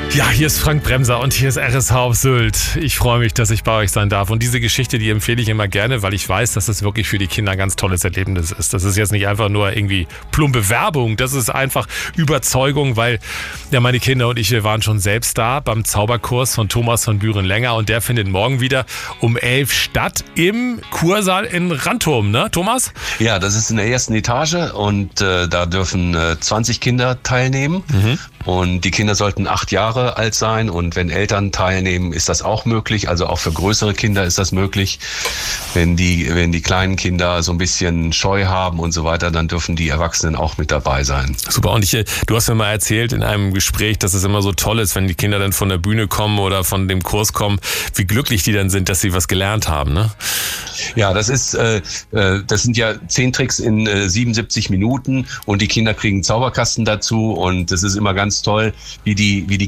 Ja, hier ist Frank Bremser und hier ist RSH auf Sylt. Ich freue mich, dass ich bei euch sein darf. Und diese Geschichte, die empfehle ich immer gerne, weil ich weiß, dass es wirklich für die Kinder ein ganz tolles Erlebnis ist. Das ist jetzt nicht einfach nur irgendwie plumpe Werbung, das ist einfach Überzeugung, weil ja meine Kinder und ich, wir waren schon selbst da beim Zauberkurs von Thomas von Büren-Länger und der findet morgen wieder um 11 statt im Kursaal in Rantum, ne, Thomas? Ja, das ist in der ersten Etage und da dürfen 20 Kinder teilnehmen. Und die Kinder sollten 8 Jahre alt sein und wenn Eltern teilnehmen, ist das auch möglich. Also auch für größere Kinder ist das möglich. Wenn die kleinen Kinder so ein bisschen Scheu haben und so weiter, dann dürfen die Erwachsenen auch mit dabei sein. Super. Und du hast mir mal erzählt in einem Gespräch, dass es immer so toll ist, wenn die Kinder dann von der Bühne kommen oder von dem Kurs kommen, wie glücklich die dann sind, dass sie was gelernt haben, ne? Ja, das sind ja 10 Tricks in 77 Minuten und die Kinder kriegen einen Zauberkasten dazu und das ist immer ganz toll, wie die